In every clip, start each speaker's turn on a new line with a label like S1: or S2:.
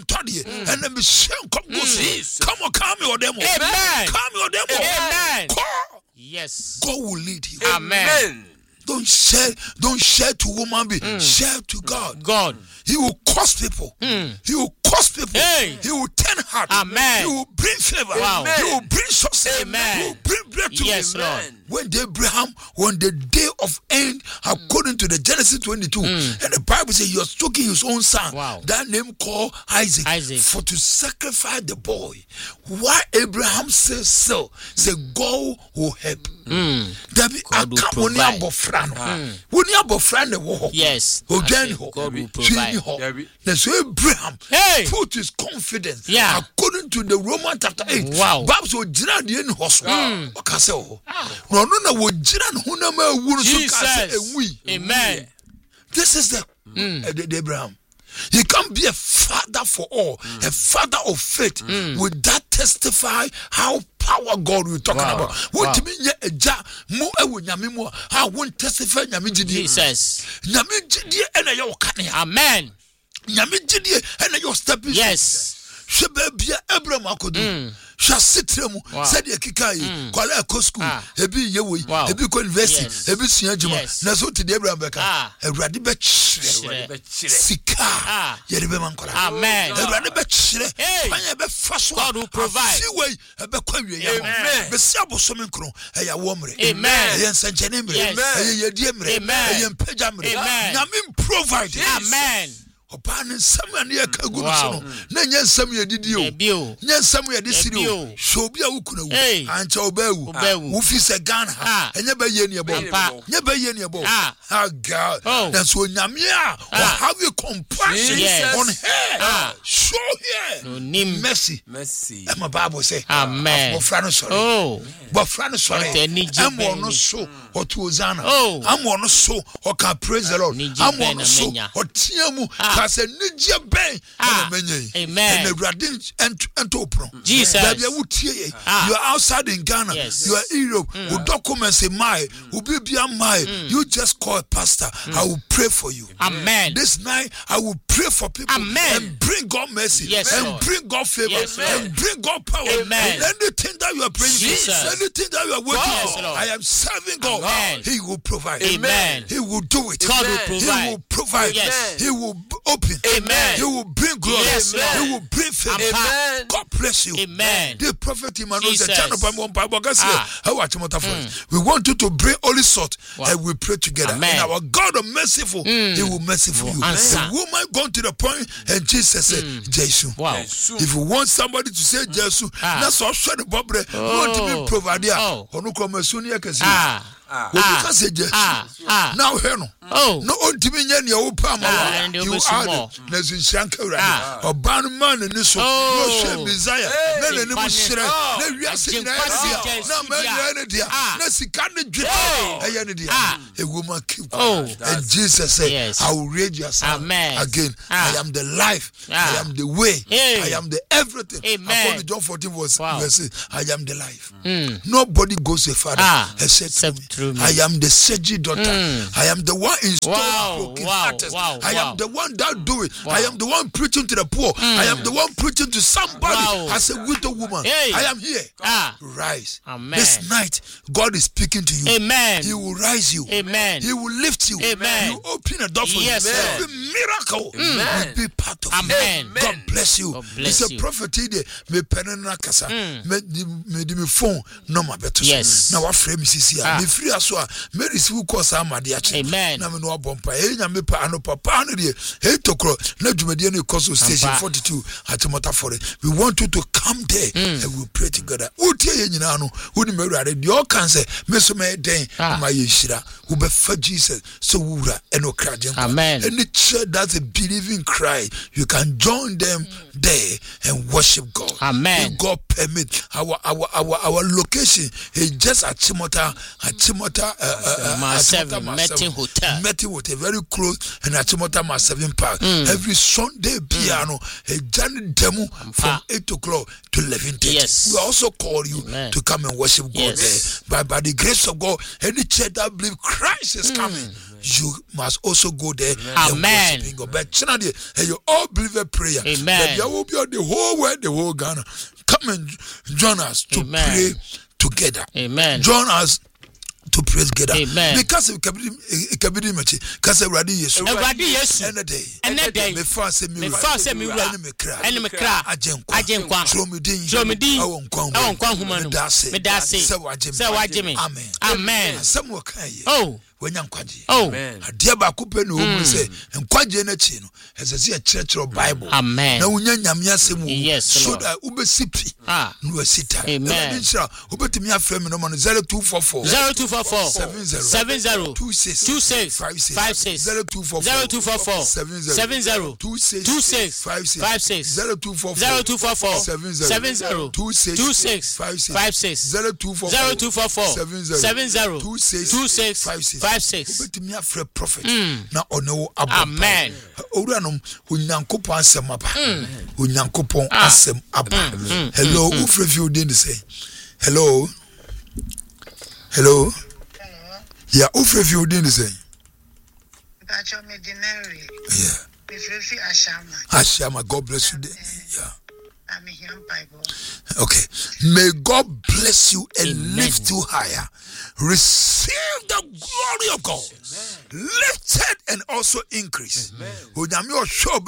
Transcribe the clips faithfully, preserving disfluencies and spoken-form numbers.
S1: Toddy, and then be shem come go see. Come on, come your demo.
S2: Amen.
S1: Come your demo.
S2: Amen.
S1: Call.
S2: Yes.
S1: God will lead you.
S2: Amen.
S1: Don't share, don't share to woman be. Mm. Share to God.
S2: God.
S1: He will cause people. Mm. He will cause people. Hey. He will turn heart.
S2: Amen.
S1: He will bring favor.
S2: Wow.
S1: He will bring success.
S2: Amen.
S1: He will bring breakthrough.
S2: Yes, Lord.
S1: When the Abraham, when the day of end, according to the Genesis twenty-two, mm. and the Bible says he was taking his own son,
S2: wow.
S1: that name called Isaac,
S2: Isaac,
S1: for to sacrifice the boy. Why Abraham says so? Say God will help.
S2: Mm.
S1: God will provide. When you have a friend,
S2: yes,
S1: again,
S2: God will provide.
S1: That's why Abraham
S2: hey.
S1: put his confidence.
S2: Yeah.
S1: According to the Roman chapter eight.
S2: Wow.
S1: Babs will jira the end hospital. No, no, no, will jira hunama wuru so we.
S2: Amen.
S1: This is the, mm. uh, the, the Abraham. He can be a father for all, mm. a father of faith. Mm. With that testify how power God we're talking wow. about. What wow. mean a ja mo ewo nyame mo how won't testify nyame gidi.
S2: Jesus.
S1: Nyame gidi e na yo kan ya.
S2: Amen.
S1: Nyame gidi e na yo stepping.
S2: Yes.
S1: Shebe bia Abraham akodu. Sha sitremu said ye kikai kwala ko school ebi yewoyi ebi ko university ebi sua juma na so ti de Abraham beka Awurade be chire sika ye de be mankola.
S2: Amen.
S1: Awurade be chire kwanya be faso
S2: God will provide.
S1: See way e be kwa wie ye be sia boso me nkro e ya wo mre
S2: amen
S1: ye nsanchene mre e ye die mre e ye mpagya mre na me provide.
S2: Amen.
S1: Opa ne nsam ane ya ka guru so no na nya nsam ya didi o nya nsam ya de siri o so bia wukuna wu ancha obawu wo fi se Ghana enya ba ye ne ebo nya ba ye ne ebo ah God that's so nyame a have you compassion on her show here mercy mercy and my Bible say
S2: amen
S1: bofra no sorry oh bofra no sorry am no so o to Hosanna am no so o can praise the Lord am no so o tiamu as a Niger Ben
S2: amen
S1: and the and and open
S2: Jesus
S1: you are outside in Ghana yes. You are in Europe mm. Who documents say my who be beyond my you just call a pastor mm. I will pray for you
S2: amen
S1: this night I will pray for people
S2: amen
S1: and bring God mercy
S2: yes,
S1: and
S2: Lord.
S1: Bring God favor
S2: yes,
S1: and bring God power
S2: amen
S1: and anything that you are praying
S2: Jesus.
S1: For anything that you are waiting
S2: yes,
S1: for
S2: Lord.
S1: I am serving God
S2: amen.
S1: He will provide
S2: amen
S1: He will do it
S2: God will provide
S1: He will provide
S2: yes.
S1: He will open
S2: amen
S1: He will bring glory
S2: yes,
S1: He will bring favor
S2: amen.
S1: God bless you
S2: amen
S1: the prophet Emmanuel said we want you to bring holy salt wow. And we pray together amen. And our God is merciful mm. He will merciful you the woman gone to the point and Jesus said mm. Jesus
S2: wow.
S1: If you want somebody to say mm. Jesus that's all shut the bobre want to be provider onu come soon here can see ah ah ah now here no oh no ontimi nya ne o pa ma you are na zinsanka urade oban man ni so no she Messiah na na ni musire na wiase na na ma na dia na sika ne dwe eye ne dia a woman keep and Jesus said I will raise your son again I am the life I am the way I am the everything according to John fourteen verse I am the life nobody goes to Father except me. I am the surgery doctor. Mm. I am the one in store
S2: wow,
S1: broken
S2: wow,
S1: artists.
S2: Wow,
S1: I
S2: wow.
S1: am the one that do it.
S2: Wow.
S1: I am the one preaching to the poor. Mm. I am the one preaching to somebody
S2: wow.
S1: as a widow woman.
S2: Hey.
S1: I am here.
S2: Ah.
S1: Rise.
S2: Amen.
S1: This night, God is speaking to you.
S2: Amen.
S1: He will rise you.
S2: Amen.
S1: He will lift you.
S2: Amen.
S1: He will open a door for
S2: yes,
S1: you.
S2: Lord.
S1: Every miracle
S2: Amen.
S1: will be part of
S2: Amen.
S1: you. God bless you.
S2: God bless
S1: it's a prophet here. Me penena kasa. Me di me phone no ma beto.
S2: Yes.
S1: Na wa frame sisi a. Me free aso a. Me receive course amade ache.
S2: Amen.
S1: Na me no abompa. E nya me pa ano papa no de. E tokro na dwumade no course station forty-two Atimota for it. We want you to come there mm. and we pray together. Utie ye nyina no. Uni me wurade de o kan se me so me den ma ye hira. Wo be fa Jesus so wura eno kraje.
S2: Amen.
S1: Any church that's a believing cry, you can join them mm. there and worship God.
S2: Amen.
S1: If God permit our our our our location is just at Timota at Timota Achimota uh,
S2: uh, seven Meeting Hotel.
S1: Meeting Hotel, very close, and Achimota Ma seven Park.
S2: Mm.
S1: Every Sunday piano, a journey demo from eight o'clock to eleven thirty.
S2: Yes.
S1: We also call you
S2: Amen.
S1: to come and worship God
S2: yes.
S1: there. But by the grace of God, any church that believes Christ is mm. coming, you must also go there.
S2: Amen.
S1: And God. But and you all believe a prayer.
S2: Amen.
S1: That there will be on the whole world, the whole Ghana. Come and join us to
S2: Amen.
S1: pray together.
S2: Amen.
S1: Join us to pray together.
S2: Amen.
S1: Because it can be it can be much. Because everybody yes.
S2: Everybody yes.
S1: Any day.
S2: Any day.
S1: Me fast me.
S2: Me fast me.
S1: Any me cry.
S2: Any me cry.
S1: Ajenkwa.
S2: Ajenkwa.
S1: Tromidin.
S2: Tromidin.
S1: Awon kwan.
S2: Awon kwan huma no. Me dase. Me dase.
S1: Se wajemi.
S2: Se wajemi.
S1: Amen.
S2: Amen.
S1: Samuel kan ye.
S2: Oh.
S1: Wanya nkwaje.
S2: Oh.
S1: Adia ba ko pe no mu se nkwaje na chi no. Esese e kire Bible.
S2: Amen.
S1: Na wonya nyame asem wo.
S2: Yes,
S1: so that ubesipi.
S2: Ah.
S1: No asita.
S2: Amen.
S1: Ubetimi afre me no mo zero two four four
S2: zero two four four
S1: seven zero
S2: seven zero
S1: two six
S2: two six
S1: five six
S2: five six
S1: zero two four
S2: zero two four four
S1: seven zero
S2: seven zero
S1: two six
S2: two six
S1: five six
S2: five six
S1: zero two four
S2: zero two four four
S1: seven zero
S2: seven zero
S1: two six
S2: two six
S1: five six
S2: five six
S1: zero two four
S2: zero two four four
S1: seven zero
S2: seven zero
S1: two six
S2: two six
S1: five six
S2: five six.
S1: Ubetimi afre prophet na ono abo.
S2: Amen.
S1: Owuranom onyankopon asem aba. Onyankopon asem aba. Hello, who free you didn't say? Hello. Hello.
S3: Hello.
S1: Yeah, who free you didn't say?
S3: Pacho Medinary.
S1: Yeah.
S3: Free Ashama.
S1: Ashama, God bless you. Yeah.
S3: I'm here Bible.
S1: Okay. May God bless you and Amen. Lift you higher. Receive the glory of God. Amen. Lifted and also increase. Amen.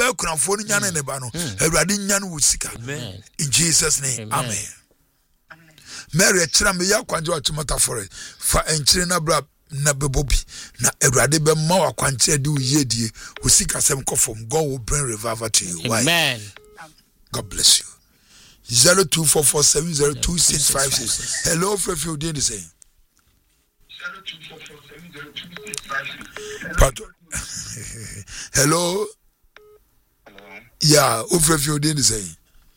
S1: In Jesus' name. Amen. Amen. Amen. Mary Chramia Kwanjo Chimata for it. For Enchina Brab na bebobi na Erade be ma wa kwanche di uyedie usika sem kofom. God will bring revival to you.
S2: Amen.
S1: Why? God bless you. Zero two four four seven zero two six five six. Hello, Frefi, you did the same. Zero two four four seven zero two six five six. Hello.
S4: Hello.
S1: Yeah, who Frefi, you did the same.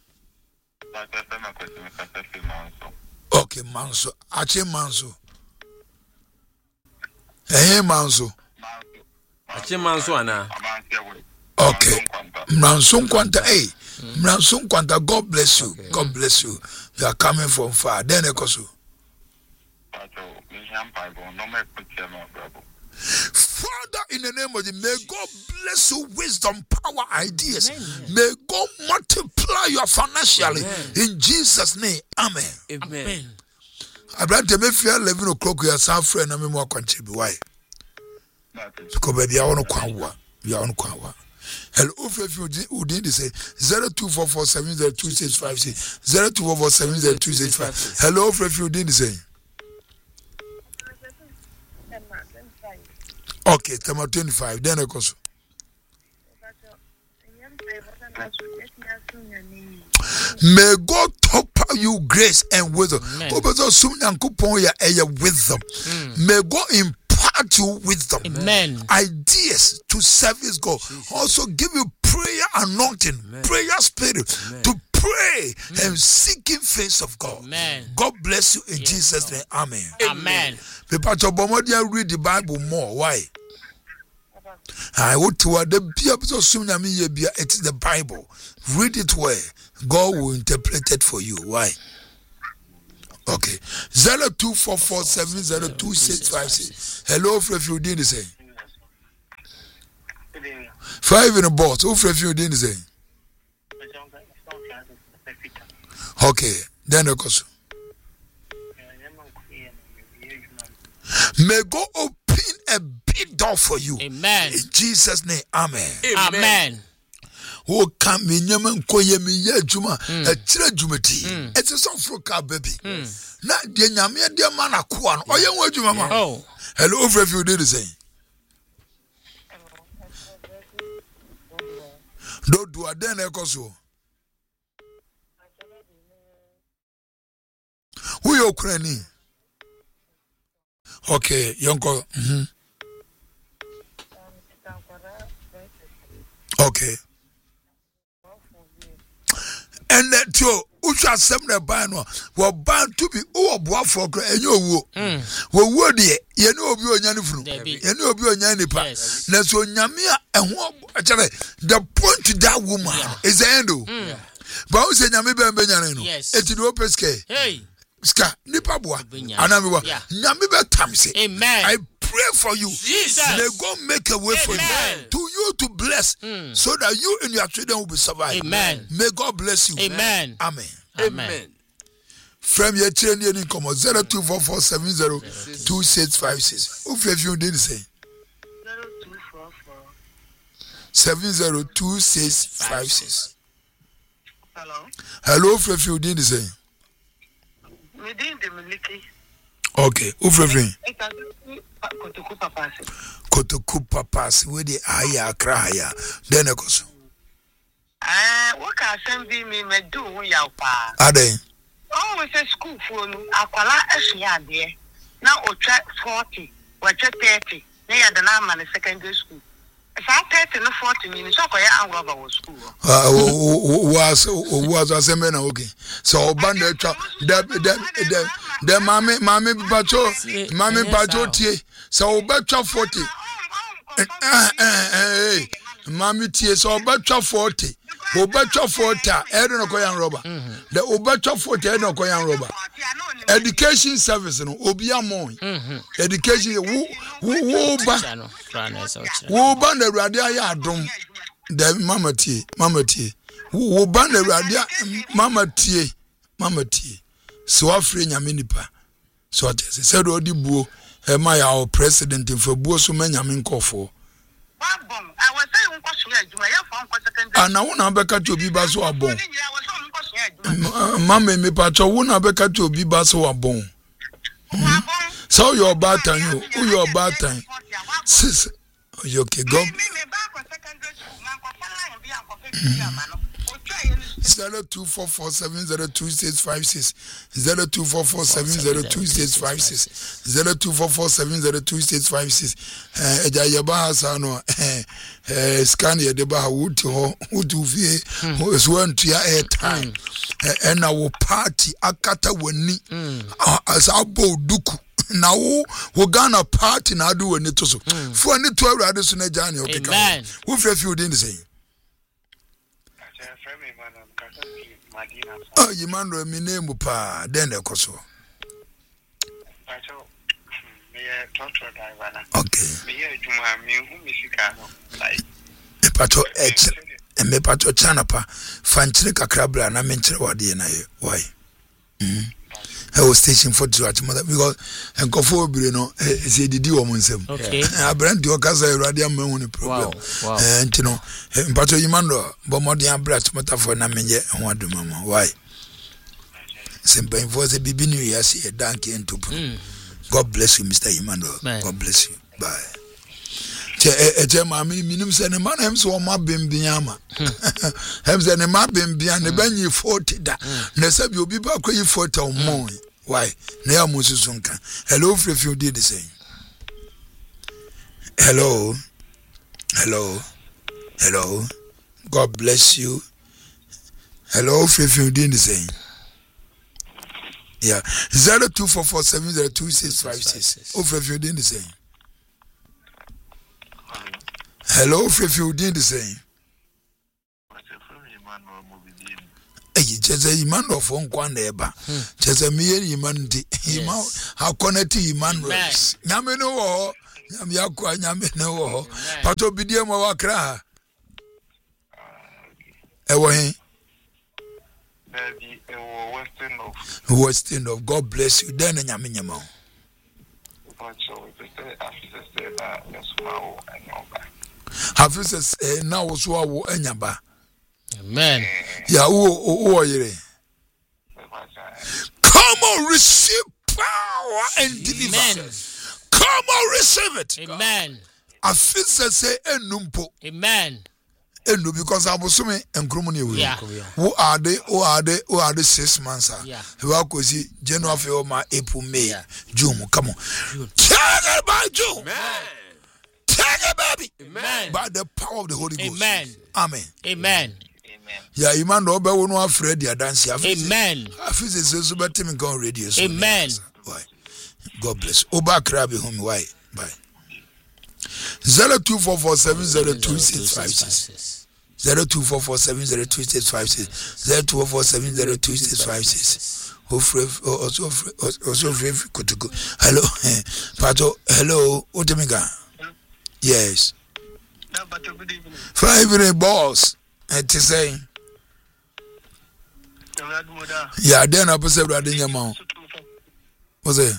S1: Okay, Manso. Ache Manso. Hey, Manso.
S2: Ache Manso, Anna.
S1: Okay. Manso Quanta, hey. Manso Quanta, God bless you. Okay. God bless you. You are coming from far. Then I go so. Father, in the name of the, may God bless you, wisdom, power, ideas. Amen. May God multiply you financially. Amen. In Jesus' name, amen.
S2: Amen.
S1: Abraham, me fear eleven o'clock. We are some friend. I'm more contribute. Why? Because baby, I want to come. We are on Kwawa. Hello, if you did say zero two four four seven zero two six five six zero two four four seven zero two six five. Hello, if you did say. Okay, Tema twenty-five. Then I go. May God top you grace and wisdom. Wisdom. May God impart you wisdom.
S2: Amen.
S1: Ideas to service God. Jesus. Also give you prayer anointing, Amen. Prayer spirit Amen. To pray Amen. And seeking face of God.
S2: Amen.
S1: God bless you in yes, Jesus' name. Amen. Amen. People read the Bible more. Why? I would to the Bible soon. I mean, it is the Bible. Read it well. God will interpret it for you. Why? Okay. Zero two four four seven zero two six five six. Hello, if you did the same. Five in a box. Who if you did the same? Okay. Then of course. May God open a big door for you.
S2: Amen.
S1: In Jesus' name. Amen.
S2: Amen. Amen.
S1: Who can be Yaman Koyemi Yajuma, a Chilajumati? It's a song for car baby. Not the Yamia, dear man, a quan, or young word, Mama. Oh, hello, if you did the same. Don't do a den echo so. Who you Ukraine? Okay, young girl. Mm-hmm. Okay. And that you usha asem na ban no wo ban to be wo boafo kra enye owuo wo wuo de ye ne obi onya ne funu ye ne obi onya ne pa na so nyame a eho akere the point to that woman is the end o ba o se nyame be be nyane no eti do peske hey ska nipa boa anami wa nyame be tamse amen I pray for you. Jesus. May God make a way Amen. For you. To you to bless mm. so that you and your children will be survived. Amen. May God bless you. Amen. Amen. Amen. From your training in come zero two four four seven zero two six five six. Who if you didn't say? zero two four four seven zero two six five six. Hello. Hello, if you didn't say. We didn't Miliki. Okay, who free? Kotoku papas. Kotoku papas with the aya craya. Then it goes. Ah, what can send me me do ya pa? Are they? Oh, we say school for no. Akwala esia there. Now o try forty, we try thirty. Near the name of secondary school. If I thirty no forty minutes, so I am rubber was school. Ah, was was a seminar okay. So band the the the mommy mommy pacho mommy pacho tie. So betcha forty. Eh mommy tie so betcha forty. Obetcha forty. I don't know koyan rubber. The obetcha forty. I don't know koyan rubber. Education service no obia mon. Education wo wo ba. Wo ba na Awurade aya adom. The mama tie, mama tie. Wo ba na Awurade mama tie, mama tie. So afre nyame nipa. So atese say do di buo e ma ya o president for buo so ma nyame nkofo. Babom, I was saying nko so adwuma ya fa nko secondary. Ana wo na beka to obi ba so abon. Mama me pa cho wo na beka to obi ba so abon. So your bad time you, your bad time. Sis, you okay, go. Zero two four four seven zero two six five six zero two four four seven zero two six five six zero two four four seven zero two six five six. Eh, eja yeba asano eh eh scan ye deba wuti ho wuti vie ho so antua air time eh na wo party akata wani as abo duku na wo wo Ghana party na adu wani to so fo ani to Awurade so na jani okay kan wo frɛ fi odin say oh you man do me name pa den e koso me e tractor driver na okay me e juma me hu me sika no like e pato e e me pato chana pa fanchire kakra bra na me nchire wade na ye why mm I was station for to at mother because and go for be no say didi wo monsem okay abrand di okasa Awurade am hu ni problem eh nti no mpato yimando bo modern abrat mota for na menye ho adumama why simple for the bibi new year say danke entopu God bless you Mister Yimando God bless you bye che e che ma mi minim se ne man hem so ma bembia ma hem se ne ma bembia ne banyi forty da na se bi obi ba kwayi forty o mon why na ya mo susu nka hello frefio did the same hello hello hello God bless you hello frefio did the same yeah zero two four four seven zero two six five six oh frefio did the same hello frefio did the same eh cheze Emmanuel for nkwa na eba cheze miye Emmanuel Emmanuel how connect Emmanuel nyame no wo nyame yakwa nyame no wo pato bidie mo wakra e wo hin baby e wo western of western of God bless you then nyame nyama pato we say after say that yes ma anyaba after say na wo so wo anyaba amen. Yeah, who are you? Come on, receive power and deliver. Come on, receive it. Amen. I feel say enumpo. Amen. Enu because I was assuming and crummy. Yeah. Who are they? Who are they? Who are the six months? Yeah. Who are cozy? January, my April, May, June. Come on. Tell about June. Tell your baby. Amen. By the power of the Holy Ghost. Amen. Amen. Amen. Ya iman do be wo no afred ya dance ya.
S2: Amen.
S1: Afise so so betim go radio so.
S2: Amen.
S1: Why? God bless. Oba crab home why? Bye. zero two four four seven zero two six five six zero two four four seven zero two six five six zero two four four seven zero two six five six. Also, also, kutuku. Hello, Pato. Hello, Otemiga. Yes. Five minute boss. And to say, yeah, then I put everybody in your mouth. What's it?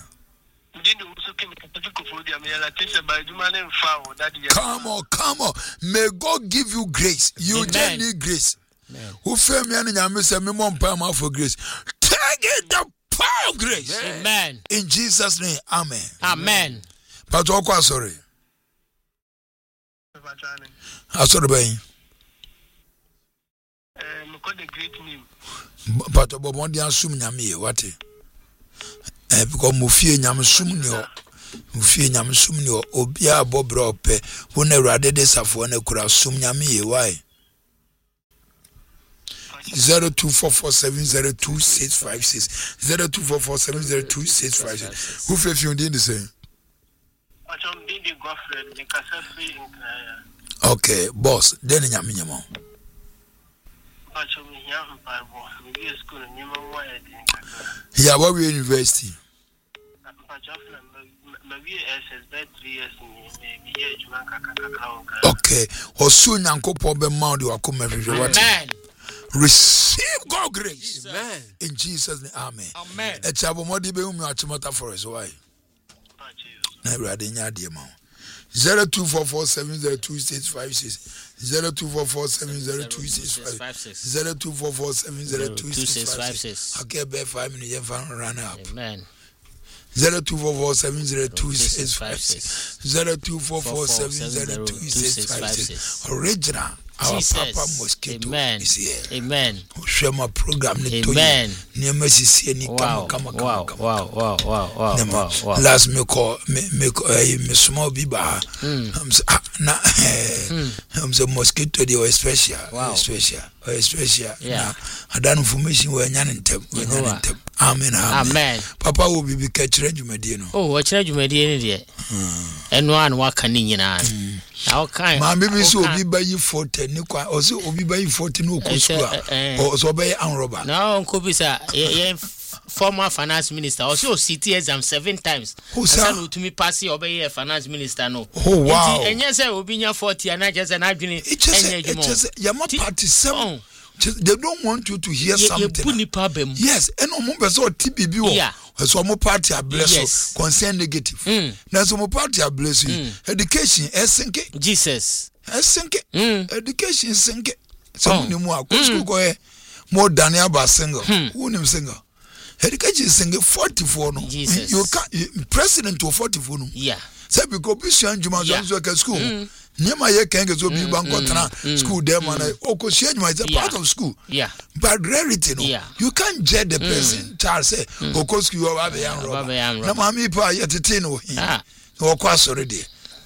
S1: Come on, come on. May God give you grace. You just need grace. Who feel me and I miss a minimum power for grace. Take it the power of grace.
S2: Amen.
S1: In Jesus' name, amen.
S2: Amen.
S1: But what sorry? I saw the bay. But about one day, I assume Yami, what? Because Mufia Yam Sumnio. Mufia Yam Sumnio, Obia Bobrope, when I read this of one, I could assume Yami. Why? Zero two four four seven zero two six five six zero two four four seven zero two six five six. Who feel you did the same? Okay, boss. Then in Yaminamo. Yeah, what we university? Okay, or soon Uncle Pobe Mound you are coming. Receive God grace.
S2: Amen.
S1: In Jesus' name, amen.
S2: Amen.
S1: A chabomodi be umi achimota for us. Why? Zero two four four seven zero two six five six zero two four four seven zero two six five six zero two four four seven zero two six five six. Okay, be five minutes and run up.
S2: Amen.
S1: Zero two four four seven zero two six five six zero two four four seven zero two six five six. Original. Our
S2: Jesus.
S1: Papa Mosquito
S2: Amen.
S1: is here.
S2: Amen.
S1: Share my program.
S2: Amen.
S1: Wow.
S2: Wow. Wow. Wow. Wow. Wow. Wow. Wow.
S1: Last me call me me me small biba. I'm say na I'm say mosquito dey or special.
S2: Wow.
S1: Special. Or special.
S2: Yeah.
S1: I don't information we nya ntem. We nya ntem. Amen.
S2: Amen.
S1: Papa will be be catching jumadi no.
S2: Oh, what catching jumadi ni de. Eno an waka ni nyina. How kind?
S1: Ma baby so obi bayi forty ni kwa o so obi bayi forty no ko school o so bayi anroba.
S2: No, unko bisa ye former finance minister also city exam seven times. Asa no tumi pass e obaye finance minister no.
S1: Oh wow.
S2: Enye say obi nya forty and just na adwene enye adwuma.
S1: Just ya ma party seven. They don't want you to hear something. Yes, and on person T B B. Yeah. So mo party a bless concern negative. Now so mo party a bless you. Education esenke.
S2: Jesus.
S1: Esenke. Education esenke. So ni mo akọ school go more than about single. Who name single? Education single forty-four no.
S2: Jesus.
S1: You can president to forty-four no.
S2: Yeah.
S1: Say because Bishop Juma Johnson at school. Nyama ye can get so be bankotana school there man. Oko Shejuma is a part of school.
S2: Yeah.
S1: But rarity no.
S2: Yeah.
S1: You can't judge the person. Child say Oko school you have a young robber. Na mami pa yet ten no. Ah. Oko already.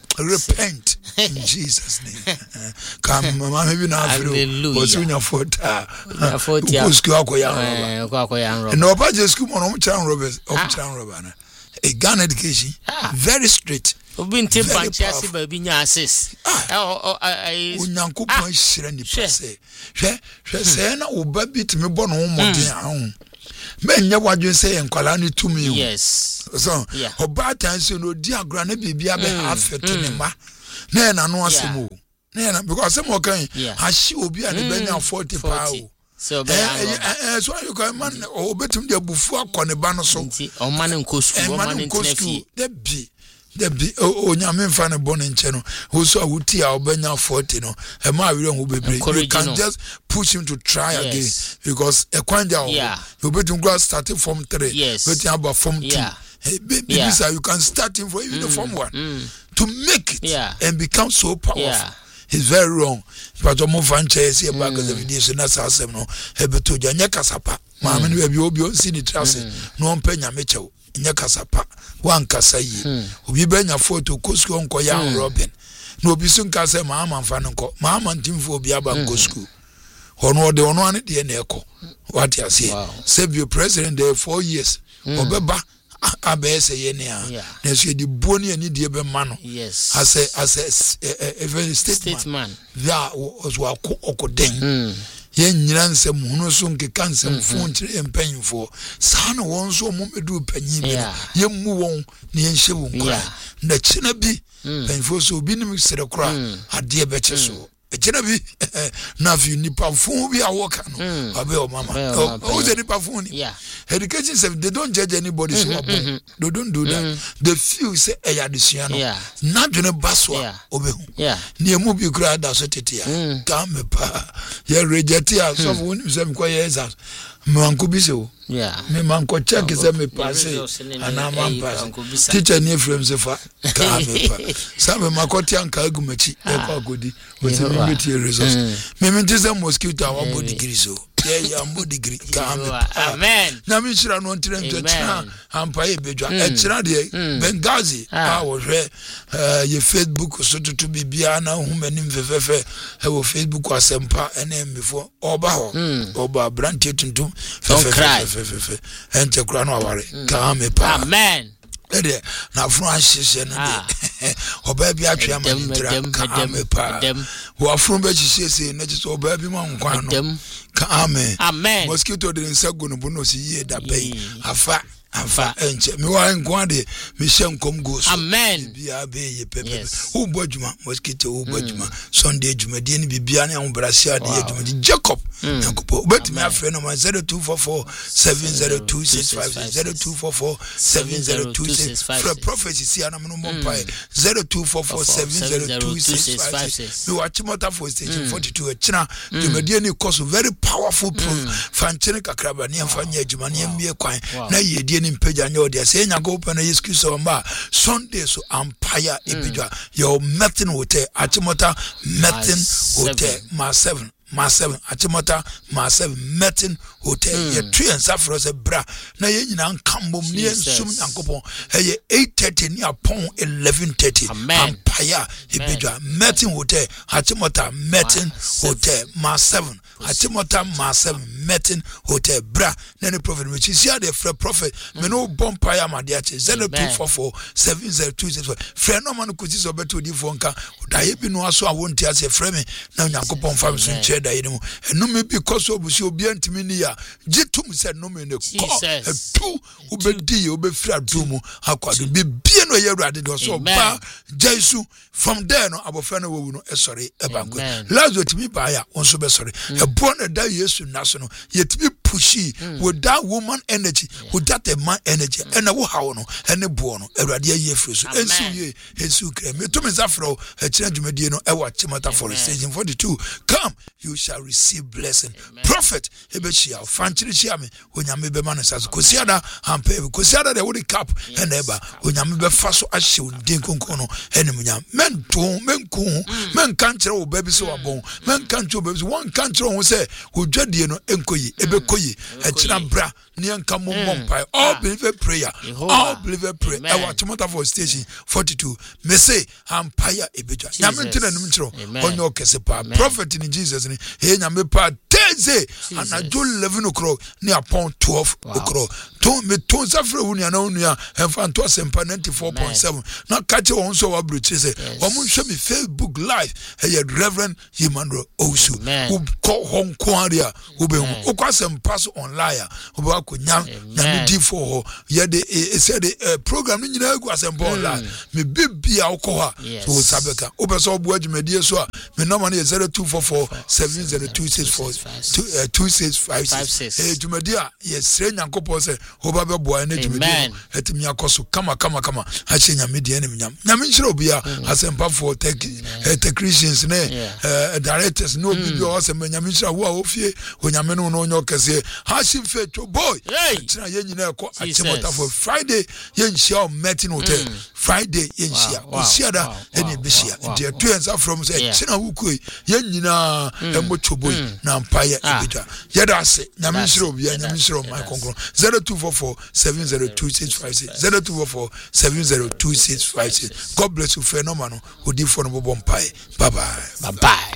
S1: Repent in Jesus' name. Come, mama, maybe now.
S2: Hallelujah.
S1: Was in your foot.
S2: Forty.
S1: School ako young robber. No, but just school on child robbers. Child robber. A gun education, ah. Very straight.
S2: Very powerful. Baby, assist. Ah,
S1: Unyanko point shrendi pase. She, she say na uba bit me born home modern. Men ya wadu say enkwala ni to me.
S2: Yes.
S1: So, oba tansi no dia grana bibi abe half to ne ma. Na na no asemo. Na na because some kan ashi obi a ne benya forty power.
S2: So be
S1: eh so you can man obetum de bufu akone ba no so
S2: o man nko school o man
S1: ntefi de bi de bi o nyame mfa ne bon nche no wo so awuti a obenya forty no e ma awire hu bebre you can just push him to try yes. Again because e kwanja o obetum go start from three
S2: yes.
S1: Betum about from two yeah. Hey, baby, yeah. You can start him for even mm. the form one mm. to make it yeah. And become so powerful. Yeah. It's very wrong. But the more fan chase here back as a video, so that's how no. Hebeto Janya Casapa. Mamma, we have you seen the trousers. No one penya Mitchell. Nyakasapa. One Casai. We bring a photo, Cosco Uncle Young Robin. No Bisun Casa, Mamma and Fanco. Mamma and Tim for Biaba go school. ono de ono ane de na eko what you say save your president there four years obeba abese ye ne a na so di boni ani de be ma no
S2: yes
S1: as a as a very statement that was wa okoden ye nyira nsem hunu so nkeka nsem fo ntire empanyimfo saa na won so mo medu panyi bi ye mu won ne ye nhye won kra na china bi panyimfo so bi nim sere kra ade be che so echina bi na fi nipa fun bi awoka no abe o mama o ze nipa fun ni education say they don't judge anybody so abo they don't do that they feel say e ya desua no na dwene baswa obehu ni emu bi kra da so tete ya ka me pa ye reject ya so won say me kwa ye za manko bi se o
S2: yeah
S1: me manko check say me pass ana man pass teacher ni frame se fa ka me pa sa me makoti anka agumachi e kwa godi o se me beti resource me me tise mosquito awon body degree so yeah yeah ambo degree ka me
S2: amen
S1: na me chira no ntire ntwe chira ampa ye bedwa e chira de Benghazi a wo hwe ye Facebook so tutu bibia na hu manim fefefe e wo Facebook asempa ene mbefo oba ho oba brand tuntum fefefe ente kura no aware ka me pa
S2: amen
S1: ede na funu ahihye no de oba bi atwe amantira ka me pa wo afunu be hihye na jiso oba bi ma nkwa no ka amen
S2: amen
S1: mosquito de nsago no bono si ye da bai afa afa enche mi wa nkwa de mi hye nkom go so
S2: amen
S1: bia be ye pepe wo bodjuma mosquito wo bodjuma sunday juma de ni bibia na ho brasia de ye juma Jacob yakopo obetimi afre no zero two four four seven zero two six five six zero two four four seven zero two six five six for prophecy si ana no bompai zero two four four seven zero two six five six mi wa chimota for station forty-two e china juma de ni course very powerful proof fanchene kakraba ni amfanya adwuma ni mbie kwan na ye de ni mpagya nya odi ase nya go open excuse o ma Sunday so empire epidwa your meeting hotel achimota meeting hotel ma seven ma seven achimota ma seven meeting hotel ye two and safro se bra na ye nyina nkambom ni ensum yankopon ye eight thirty ni upon eleven thirty empire epidwa meeting hotel achimota meeting hotel ma seven achimota ma seven meeting hotel bra na ni prophet which is here the prophet me no bompire ma de ache zero two four four seven zero two six five friend no man ko ti so beto di fo nka da ye bi no aso a wonti ase frɛ me na yankopon fam so nche da ye no enu me because obusi obi antimi ni ya gitum se no me ne ko tu obedi obefira dumu akwado bibie no ye urade do so ba Jesu from there no abofra no wowu no esori ebanko lazo timi ba ya onso be sori ebo na da Yesu naso no yetimi pushi with that woman energy with that a man energy and a wo hawo no ene bo no urade ye frɛ so ensu ye ensu kre me to me zafro e kire dwumadie no e wa chimata for station forty-two come you shall receive blessing. Amen. Prophet ebechia fanchiri chia me onyame be manu saso kosiada ampe kosiada de wodi cap and eba onyame be faso ahye ondin konkon no enemunya mento menku men kanchire wo baby so wabon men kanchire baby one kanchire wo se odwadie no enkoyi ebekoyi e kira bra ne enka momompai all believer prayer all believer prayer e wa tomota for station forty-two me say empire ebeja nyame ntena nim kiro onyo kese pa prophet in Jesus ni he nyame pa teze anajo eleven o'clock ni upon twelve o'clock to me to safre hu ni ana unu ya emfa nto sempa ninety-four point seven na kache won so wa bruche se omo hwe me Facebook live he Reverend Emmanuel Owusu who call Hong Kong area who be who kwa sempa so online who ba ko nyam nyame di for ye de e said the program ni nyina gu asempa online me bibia ukọ ha so sabeka obeso obo adwumadie so a me number na zero two four four seven zero two six four two six five six eh dwumadie a ye sre nyankopɔ se oba be boa na dwumadie etimi akoso kama kama kama a che nyame de anim nyam nyame nhyira obia asempa for tech technicians ne directors no bibia o se nyame nhyira wo a ofie onyame no no onyo kese ha shi feto boy tira ye nyina ekɔ achemota for Friday ye nhyia o meeting hotel Friday ye nhyia o sia da ene bishia de two and from say china wukui ye nyina emocho boy na empire ebida ye da se nyame nhyira obia nyame nhyira my konkron zero two four four seven zero two six five six zero two four four seven zero two six five six God bless you phenomenal odi for no bompai bye bye
S2: bye bye.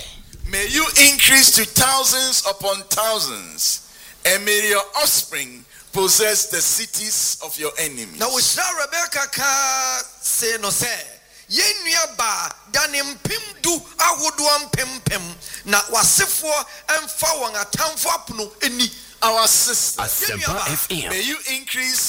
S4: May you increase to thousands upon thousands, and may your offspring possess the cities of your enemies.
S5: Now we shall Rebecca ka say no say. Yenua ba danim pim du awodo pim pim na wasefo emfa won atamfo apono eni.
S4: Our sisters,
S5: Yenua ba.
S4: may you increase